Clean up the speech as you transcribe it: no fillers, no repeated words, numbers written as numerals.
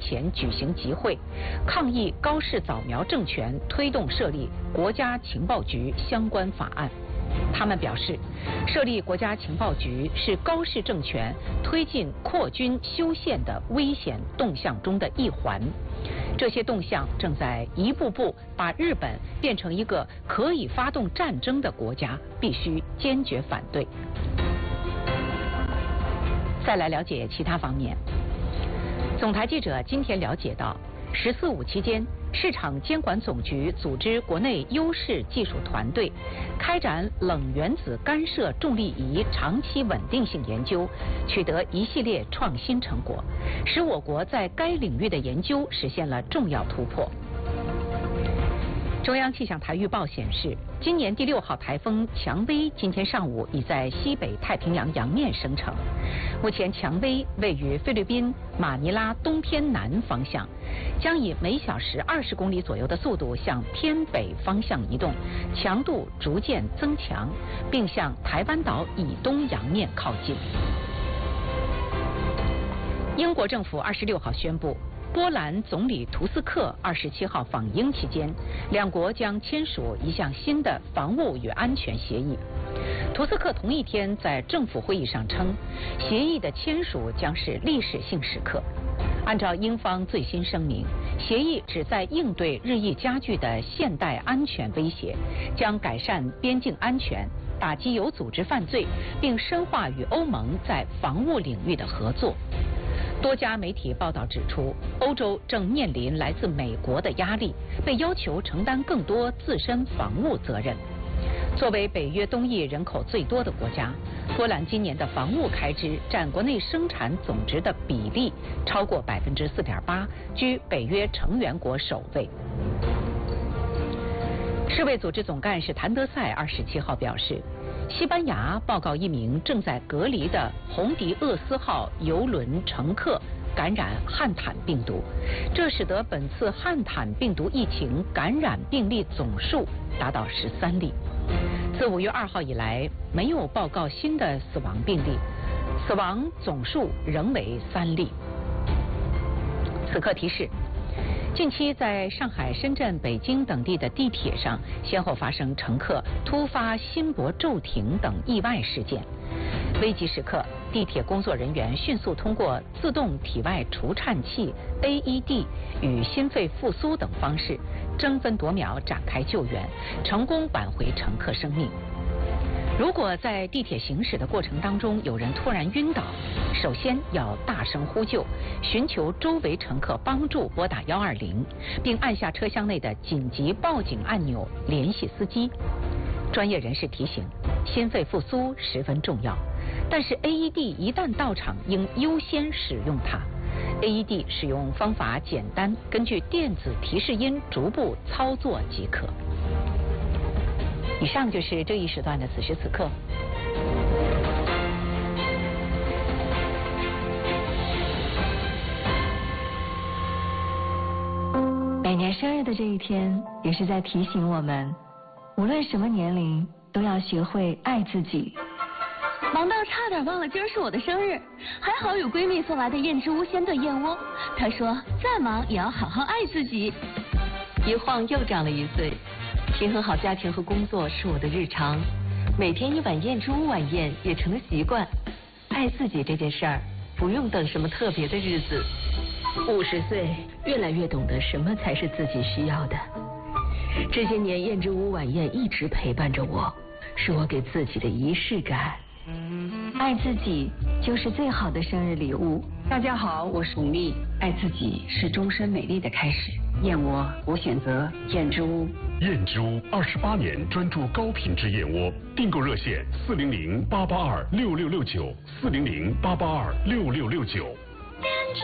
前举行集会，抗议高市早苗政权推动设立国家情报局相关法案。他们表示，设立国家情报局是高市政权推进扩军修宪的危险动向中的一环。这些动向正在一步步把日本变成一个可以发动战争的国家，必须坚决反对。再来了解其他方面。总台记者今天了解到，“14·5”期间，市场监管总局组织国内优势技术团队，开展冷原子干涉重力仪长期稳定性研究，取得一系列创新成果，使我国在该领域的研究实现了重要突破。中央气象台预报显示，今年第6号台风蔷薇今天上午已在西北太平洋洋面生成。目前蔷薇位于菲律宾马尼拉东偏南方向，将以每小时20公里左右的速度向偏北方向移动，强度逐渐增强，并向台湾岛以东洋面靠近。英国政府26号宣布，波兰总理图斯克27号访英期间，两国将签署一项新的防务与安全协议。图斯克同一天在政府会议上称，协议的签署将是历史性时刻。按照英方最新声明，协议旨在应对日益加剧的现代安全威胁，将改善边境安全，打击有组织犯罪，并深化与欧盟在防务领域的合作。多家媒体报道指出，欧洲正面临来自美国的压力，被要求承担更多自身防务责任。作为北约东翼人口最多的国家，波兰今年的防务开支占国内生产总值的比例超过4.8%，居北约成员国首位。世卫组织总干事谭德赛27号表示，西班牙报告一名正在隔离的红迪厄斯号邮轮乘客感染汉坦病毒，这使得本次汉坦病毒疫情感染病例总数达到13例。自5月2号以来，没有报告新的死亡病例，死亡总数仍为3例。此刻提示，近期在上海、深圳、北京等地的地铁上，先后发生乘客突发心搏骤停等意外事件。危急时刻，地铁工作人员迅速通过自动体外除颤器 AED 与心肺复苏等方式，争分夺秒展开救援，成功挽回乘客生命。如果在地铁行驶的过程当中有人突然晕倒，首先要大声呼救，寻求周围乘客帮助，拨打120，并按下车厢内的紧急报警按钮联系司机。专业人士提醒，心肺复苏十分重要，但是 AED 一旦到场，应优先使用它。AED 使用方法简单，根据电子提示音逐步操作即可。以上就是这一时段的此时此刻。 每年生日的这一天，也是在提醒我们，无论什么年龄，都要学会爱自己。 忙到差点忘了今儿是我的生日，还好有闺蜜送来的燕之屋鲜炖燕窝。她说再忙也要好好爱自己。 一晃又长了1岁，平衡好家庭和工作是我的日常，每天1碗燕之屋晚宴也成了习惯。爱自己这件事儿，不用等什么特别的日子。 50岁，越来越懂得什么才是自己需要的。这些年燕之屋晚宴一直陪伴着我，是我给自己的仪式感。 爱自己就是最好的生日礼物。 大家好，我是吴宓。爱自己是终身美丽的开始。燕窝，我选择燕之屋。 燕之屋28年专注高品质燕窝，订购热线400-882-6669，400-882-6669。 燕之